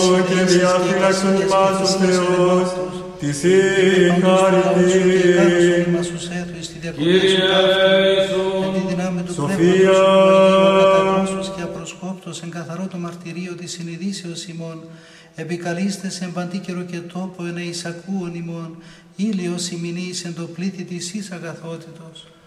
και διαφύλαξον ημάς ο Θεός, της η χάρητη. Κύριε Ιησού, εν τη δυνάμει του Σοφία. Πνεύματος και απροσκόπτος εν καθαρό το μαρτυρίο της συνειδήσεως ημών, επικαλείστε σε παντή καιρο και τόπο εν εισακούων ημών, ήλιος ημινής εν το πλήθη της εις αγαθότητος.